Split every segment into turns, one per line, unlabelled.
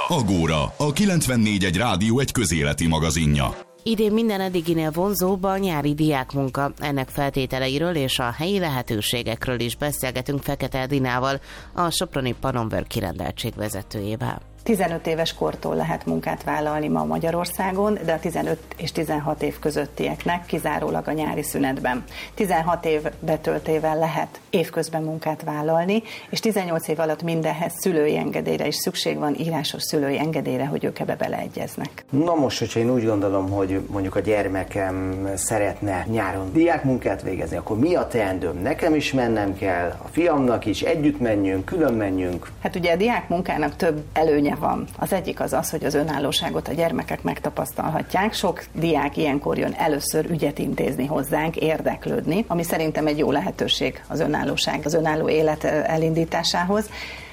Agóra, a 94.1 Rádió egy közéleti magazinja.
Idén minden eddiginél vonzóbb a nyári diákmunka. Ennek feltételeiről és a helyi lehetőségekről is beszélgetünk Fekete Edinával, a soproni Pannonberg kirendeltség vezetőjével.
15 éves kortól lehet munkát vállalni ma Magyarországon, de a 15 és 16 év közöttieknek kizárólag a nyári szünetben. 16 év betöltével lehet évközben munkát vállalni, és 18 év alatt mindenhez szülői engedélyre is szükség van, írásos szülői engedélyre, hogy ők ebbe beleegyeznek.
Na most, hogyha én úgy gondolom, hogy mondjuk a gyermekem szeretne nyáron diákmunkát végezni, akkor mi a teendőm? Nekem is mennem kell, a fiamnak is, együtt menjünk, külön menjünk.
Hát ugye a diákmunkának több előnye van. Az egyik az, hogy az önállóságot a gyermekek megtapasztalhatják. Sok diák ilyenkor jön először ügyet intézni hozzánk, érdeklődni, ami szerintem egy jó lehetőség az önállóság, az önálló élet elindításához.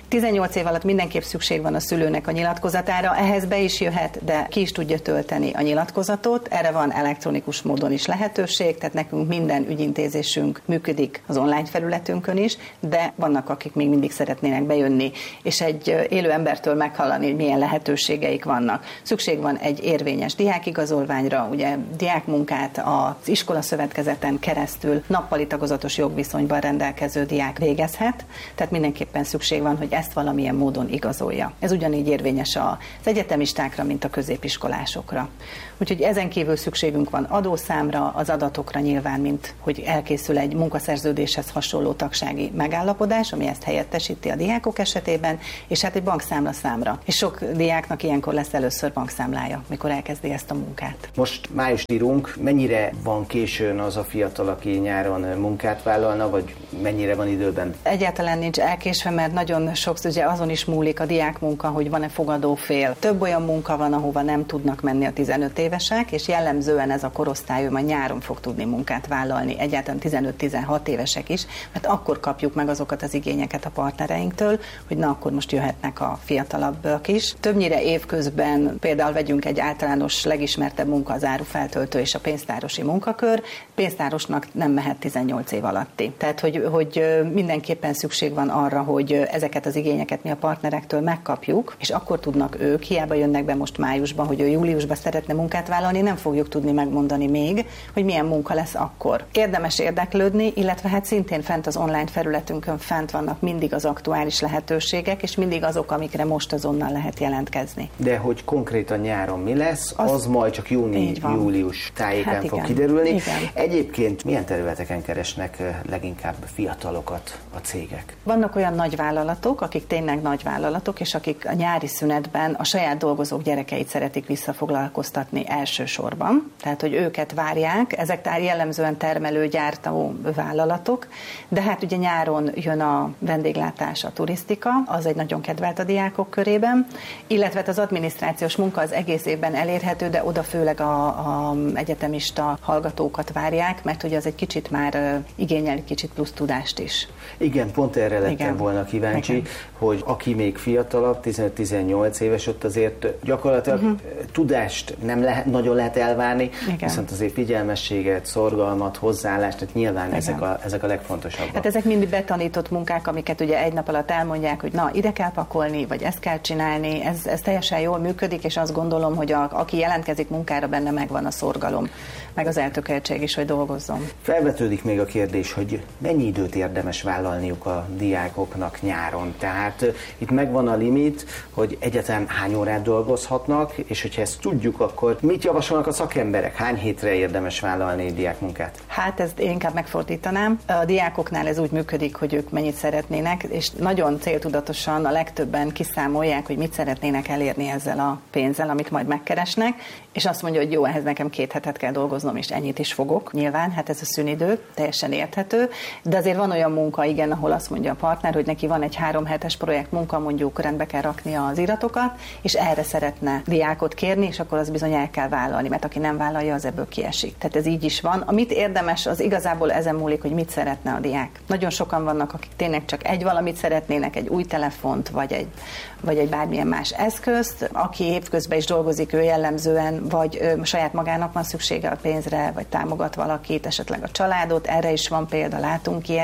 18 év alatt mindenképp szükség van a szülőnek a nyilatkozatára, ehhez be is jöhet, de ki is tudja tölteni a nyilatkozatot. Erre van elektronikus módon is lehetőség, tehát nekünk minden ügyintézésünk működik az online felületünkön is, de vannak, akik még mindig szeretnének bejönni, és egy élő embertől meghallani, hogy milyen lehetőségeik vannak. Szükség van egy érvényes diákigazolványra, ugye diákmunkát az iskolaszövetkezeten keresztül nappali tagozatos jogviszonyban rendelkező diák végezhet, tehát mindenképpen szükség van, hogy ezt valamilyen módon igazolja. Ez ugyanígy érvényes az egyetemistákra, mint a középiskolásokra. Úgyhogy ezen kívül szükségünk van adószámra, az adatokra nyilván, mint hogy elkészül egy munkaszerződéshez hasonló tagsági megállapodás, ami ezt helyettesíti a diákok esetében, és hát egy bankszámla. És sok diáknak ilyenkor lesz először bankszámlája, mikor elkezdi ezt a munkát.
Most májust írunk, mennyire van későn az a fiatal, aki nyáron munkát vállalna, vagy mennyire van időben?
Egyáltalán nincs elkésve, mert nagyon sokszor ugye azon is múlik a diákmunka, hogy van-e fogadófél. Több olyan munka van, ahova nem tudnak menni a 15 évesek, és jellemzően ez a korosztály majd nyáron fog tudni munkát vállalni, egyáltalán 15-16 évesek is, mert akkor kapjuk meg azokat az igényeket a partnereinktől, hogy na akkor most jöhetnek a fiatalabbak is. Többnyire évközben például vegyünk egy általános legismertebb munka, az árufeltöltő és a pénztárosi munkakör. Pénztárosnak nem mehet 18 év alatti. Tehát, hogy mindenképpen szükség van arra, hogy ezeket az igényeket mi a partnerektől megkapjuk, és akkor tudnak ők, hiába jönnek be most májusban, hogy ő júliusban szeretne munkát vállalni, nem fogjuk tudni megmondani még, hogy milyen munka lesz akkor. Érdemes érdeklődni, illetve hát szintén fent az online felületünkön fent vannak mindig az aktuális lehetőségek, és mindig azok, amikre most azonnal lehet jelentkezni.
De hogy konkrétan nyáron mi lesz, az majd csak június tájékán fog kiderülni. Igen. Egyébként milyen területeken keresnek leginkább fiatalokat a cégek?
Vannak olyan nagy vállalatok, akik tényleg nagy vállalatok, és akik a nyári szünetben a saját dolgozók gyerekeit szeretik visszafoglalkoztatni elsősorban. Tehát, hogy őket várják, ezek jellemzően termelő-gyártó vállalatok, de hát ugye nyáron jön a vendéglátás, a turisztika, az egy nagyon kedvelt a diákok körében, illetve az adminisztrációs munka az egész évben elérhető, de oda főleg a egyetemista hallgatókat várják, mert ugye az egy kicsit már igényel egy kicsit plusz tudást is.
Igen, pont erre lettem volna kíváncsi, hogy aki még fiatalabb, 15-18 éves, ott azért gyakorlatilag tudást nem nagyon lehet elvárni, viszont azért figyelmességet, szorgalmat, hozzáállást, tehát nyilván ezek a legfontosabbak.
Hát ezek mind betanított munkák, amiket ugye egy nap alatt elmondják, hogy na, ide kell pakolni, vagy ezt kell csinálni, ez teljesen jól működik, és azt gondolom, hogy aki jelentkezik munkára, benne megvan a szorgalom, meg az eltökéltség is, hogy dolgozzon.
Felvetődik még a kérdés, hogy mennyi időt érdemes vállalniuk a diákoknak nyáron. Tehát itt megvan a limit, hogy egyáltalán hány órát dolgozhatnak, és hogyha ezt tudjuk, akkor mit javasolnak a szakemberek? Hány hétre érdemes vállalni diákmunkát?
Hát ezt én inkább megfordítanám. A diákoknál ez úgy működik, hogy ők mennyit szeretnének, és nagyon céltudatosan a legtöbben kiszámolják, hogy mit szeretnének elérni ezzel a pénzzel, amit majd megkeresnek, és azt mondja, hogy jó, ehhez nekem 2 hetet kell dolgoznom, és ennyit is fogok. Nyilván, hát ez a szünidő, teljesen érthető, de azért van olyan munka, igen, ahol azt mondja a partner, hogy neki van egy 3 hetes projekt munka, mondjuk rendbe kell rakni az iratokat, és erre szeretne diákot kérni, és akkor az bizony el kell vállalni, mert aki nem vállalja, az ebből kiesik. Tehát ez így is van. Amit érdemes, az igazából ezen múlik, hogy mit szeretne a diák. Nagyon sokan vannak, akik tényleg csak egy valamit szeretnének, egy új telefont, vagy egy bármilyen más eszközt. Aki évközben is dolgozik, ő jellemzően, vagy saját magának van szüksége a pénzre, vagy támogat valakit, esetleg a családot, erre is van példa, látunk ilyet,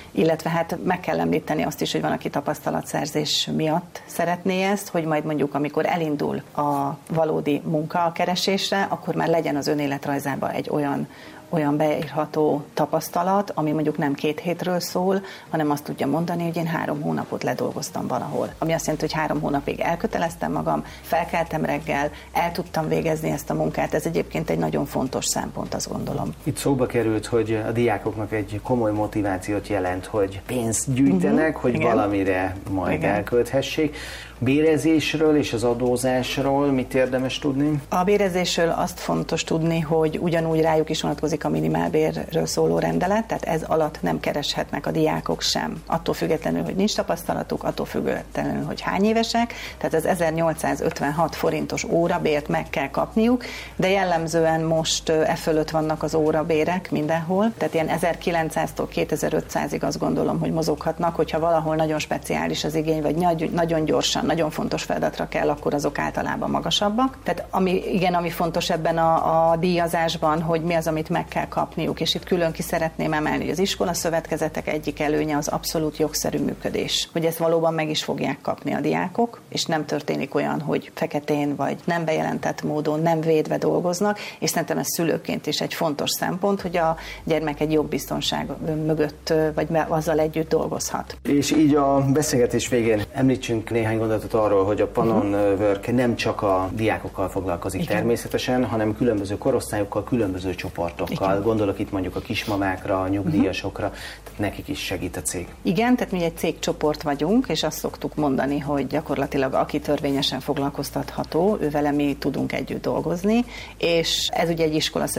illetve hát meg kell említeni azt is, hogy van, aki tapasztalatszerzés miatt szeretné ezt, hogy majd mondjuk, amikor elindul a valódi munkakeresésre, akkor már legyen az önéletrajzába egy olyan beírható tapasztalat, ami mondjuk nem 2 hétről szól, hanem azt tudja mondani, hogy én 3 hónapot ledolgoztam valahol. Ami azt jelenti, hogy 3 hónapig elköteleztem magam, felkeltem reggel, el tudtam végezni ezt a munkát. Ez egyébként egy nagyon fontos szempont, azt gondolom.
Itt szóba került, hogy a diákoknak egy komoly motivációt jelent, hogy pénzt gyűjtenek, hogy igen, valamire majd igen, elkölthessék. Bérezésről és az adózásról mit érdemes tudni?
A bérezésről azt fontos tudni, hogy ugyanúgy rájuk is vonatkozik a minimálbérről szóló rendelet, tehát ez alatt nem kereshetnek a diákok sem. Attól függetlenül, hogy nincs tapasztalatuk, attól függetlenül, hogy hány évesek, tehát az 1856 forintos órabért meg kell kapniuk, de jellemzően most fölött vannak az órabérek mindenhol, tehát ilyen 1900-tól 2500-ig azt gondolom, hogy mozoghatnak, hogyha valahol nagyon speciális az igény, vagy nagyon gyorsan, nagyon fontos feladatra kell, akkor azok általában magasabbak. Tehát ami fontos ebben a díjazásban, hogy mi az, amit meg kell kapniuk, és itt külön ki szeretném emelni, hogy az iskolaszövetkezetek egyik előnye az abszolút jogszerű működés, hogy ezt valóban meg is fogják kapni a diákok, és nem történik olyan, hogy feketén vagy nem bejelentett módon, nem védve dolgoznak, és szerintem ez szülőként is egy fontos szempont, hogy a gyermek egy jogbiztonság mögött, vagy azzal együtt dolgozhat.
És így a beszélgetés végén említsünk néhány gondolatot arról, hogy a Panon Work nem csak a diákokkal foglalkozik természetesen, hanem különböző korosztályokkal, különböző csoportokkal. Igen. Gondolok itt mondjuk a kismamákra, a nyugdíjasokra, tehát nekik is segít a cég. Igen,
tehát mi egy cégcsoport vagyunk, és azt szoktuk mondani, hogy gyakorlatilag aki törvényesen foglalkoztatható, ővele mi tudunk együtt dolgozni, és ez ugye egy iskola